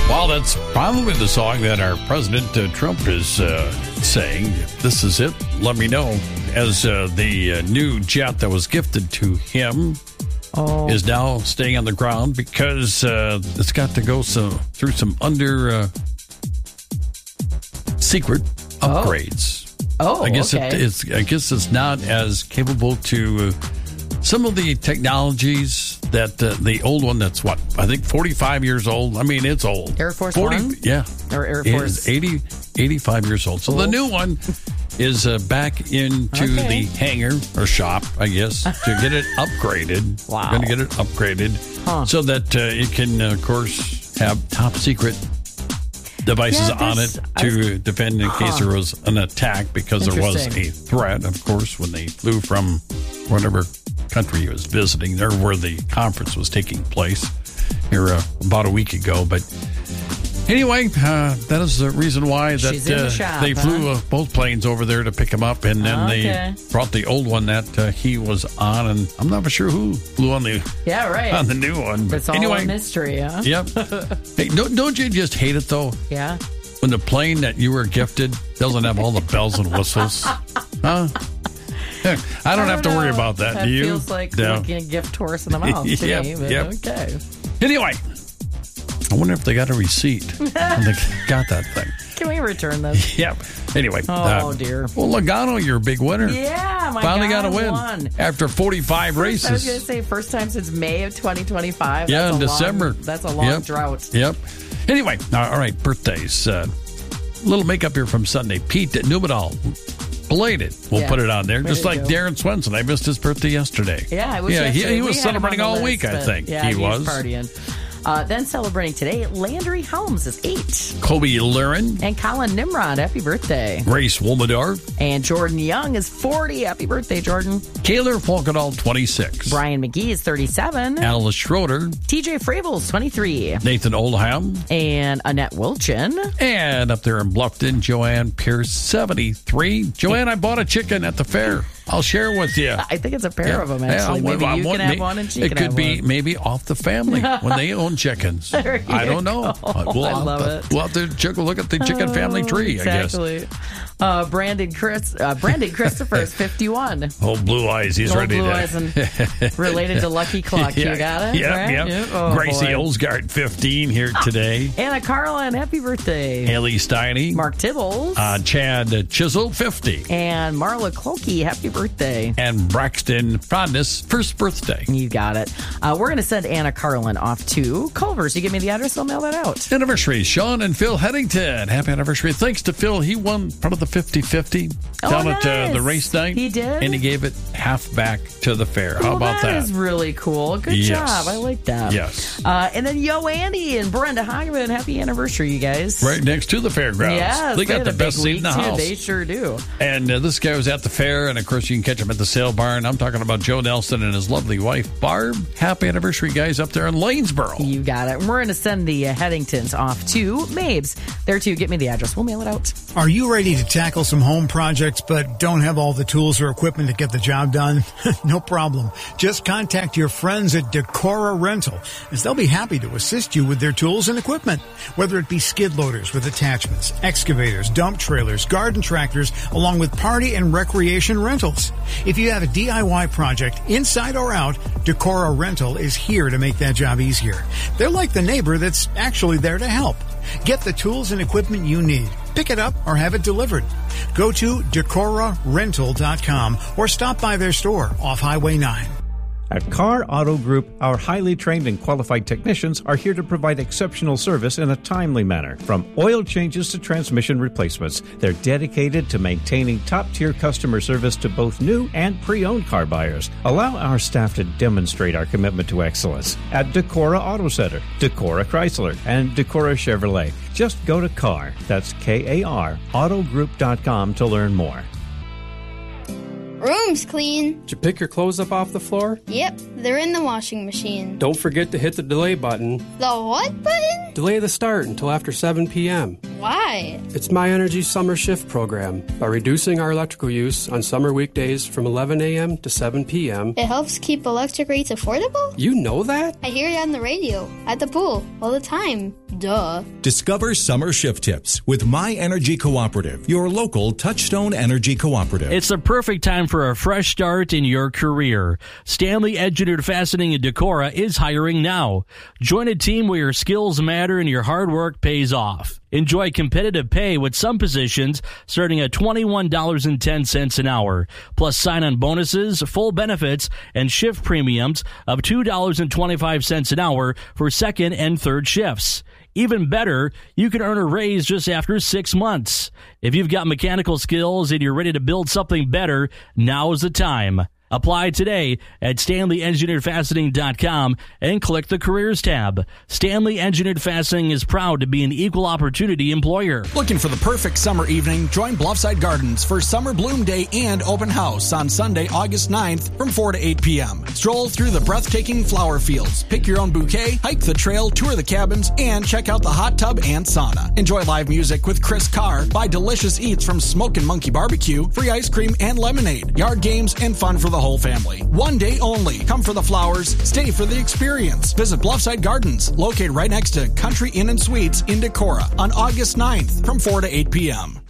Well, that's probably the song that our President Trump is saying. This is it. Let me know. As the new jet that was gifted to him is now staying on the ground because it's got to go through some secret upgrades. I guess it's not as capable to some of the technologies that the old one that's I think 45 years old. I mean, it's old. Air Force One? Yeah. Or Air Force? 85 years old. So the new one is back into the hangar or shop, I guess, to get it upgraded. Wow. Going to get it upgraded so that it can, of course, have top secret devices on it to defend in case there was an attack, because there was a threat, of course, when they flew from whatever country he was visiting there, where the conference was taking place here about a week ago. But anyway, that is the reason why that they flew both planes over there to pick him up, and then they brought the old one that he was on, and I'm not for sure who flew on the on the new one. But it's all a mystery, huh? Yep. Hey, don't you just hate it though? Yeah. When the plane that you were gifted doesn't have all the bells and whistles, huh? I don't have to worry about that. That do you? Feels like licking a gift horse in the mouth to me. But okay. Anyway, I wonder if they got a receipt when they got that thing. Can we return this? Yep. Anyway. Oh, dear. Well, Logano, you're a big winner. Yeah, my Finally God, got a win won. after 45 races. I was going to say first time since May of 2025. Yeah, in December. That's a long drought. Yep. Anyway, all right, birthdays. Little makeup here from Sunday. Pete Numedal. Belated. We'll put it on there. Just like Darren Swenson. I missed his birthday yesterday. Yeah, I wish he was celebrating all week, I think. Yeah, he was partying. Then celebrating today, Landry Helms is 8. Kobe Lurin. And Colin Nimrod, happy birthday. Grace Womadar. And Jordan Young is 40. Happy birthday, Jordan. Kaylor Falkenall, 26. Brian McGee is 37. Alice Schroeder. TJ Fravel's 23. Nathan Oldham. And Annette Wilchin. And up there in Bluffton, Joanne Pierce, 73. Joanne, I bought a chicken at the fair. I'll share it with you. I think it's a pair of them, actually. Maybe you can have one and she can have one. It could be maybe off the family when they own chickens. I don't know. I love it. We'll have to look at the chicken family tree, I guess. Brandon Christopher is 51. Oh, Blue Eyes. He's ready Blue to. Eyes and related to Lucky Cluck. You got it? Yep. Oh, Gracie Olsgaard, 15 here today. Anna Carlin, happy birthday. Haley Steiny. Mark Tibbles. Chad Chisel, 50. And Marla Clokey, happy birthday. And Braxton Fondness, first birthday. You got it. We're going to send Anna Carlin off to Culver's. You give me the address, I'll mail that out. Anniversary, Sean and Phil Headington. Happy anniversary. Thanks to Phil. He won part of the 50-50 down at the race night. He did? And he gave it half back to the fair. How about that? That is really cool. Good job. I like that. Yes. And then Yo Andy and Brenda Hageman. Happy anniversary, you guys. Right next to the fairgrounds. Yes. They got the best seat in the house. They sure do. And this guy was at the fair, and of course you can catch him at the sale barn. I'm talking about Joe Nelson and his lovely wife, Barb. Happy anniversary, guys, up there in Lanesboro. You got it. We're going to send the Headingtons off to Mabes. There, too. Get me the address. We'll mail it out. Are you ready to tackle some home projects but don't have all the tools or equipment to get the job done? No problem. Just contact your friends at Decora Rental, as they'll be happy to assist you with their tools and equipment. Whether it be skid loaders with attachments, excavators, dump trailers, garden tractors, along with party and recreation rentals. If you have a DIY project, inside or out, Decora Rental is here to make that job easier. They're like the neighbor that's actually there to help. Get the tools and equipment you need. Pick it up or have it delivered. Go to DecoraRental.com or stop by their store off Highway 9. At Carr Auto Group, our highly trained and qualified technicians are here to provide exceptional service in a timely manner. From oil changes to transmission replacements, they're dedicated to maintaining top-tier customer service to both new and pre-owned car buyers. Allow our staff to demonstrate our commitment to excellence at Decora Auto Center, Decora Chrysler, and Decora Chevrolet. Just go to Carr, that's K-A-R, autogroup.com to learn more. Room's clean. Did you pick your clothes up off the floor? Yep, they're in the washing machine. Don't forget to hit the delay button. The what button? Delay the start until after 7 p.m. Why? It's My Energy Summer Shift program. By reducing our electrical use on summer weekdays from 11 a.m. to 7 p.m. It helps keep electric rates affordable? You know that? I hear it on the radio, at the pool, all the time. Duh. Discover summer shift tips with My Energy Cooperative, your local Touchstone Energy Cooperative. It's the perfect time for a fresh start in your career. Stanley Engineered Fastening in Decorah is hiring now. Join a team where your skills matter and your hard work pays off. Enjoy competitive pay with some positions starting at $21.10 an hour, plus sign-on bonuses, full benefits, and shift premiums of $2.25 an hour for second and third shifts. Even better, you can earn a raise just after 6 months. If you've got mechanical skills and you're ready to build something better, now's the time. Apply today at StanleyEngineeredFastening.com and click the Careers tab. Stanley Engineered Fastening is proud to be an equal opportunity employer. Looking for the perfect summer evening? Join Bluffside Gardens for Summer Bloom Day and Open House on Sunday, August 9th from 4 to 8 p.m. Stroll through the breathtaking flower fields, pick your own bouquet, hike the trail, tour the cabins, and check out the hot tub and sauna. Enjoy live music with Chris Carr, buy delicious eats from Smokin' Monkey Barbecue, free ice cream and lemonade, yard games, and fun for the whole family. One day only. Come for the flowers, stay for the experience. Visit Bluffside Gardens, located right next to Country Inn and Suites in Decorah on August 9th from 4 to 8 p.m.